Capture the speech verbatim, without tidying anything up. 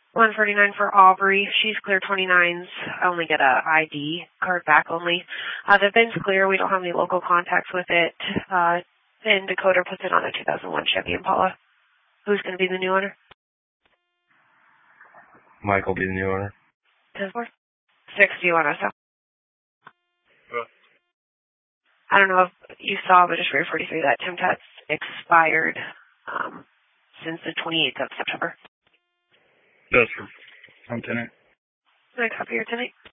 one forty-nine for Aubrey. She's clear twenty-nines. I only get a I D card back only. Uh, the VIN's clear. We don't have any local contacts with it. Uh, and Dakota puts it on a two thousand one Chevy Impala. Who's going to be the new owner? Mike will be the new owner. ten four. six, do you want to sell? What? I don't know if you saw, but just for your forty-three, that Timtat's expired um, since the twenty-eighth of September. That's for home tenant. Can I copy your tenant?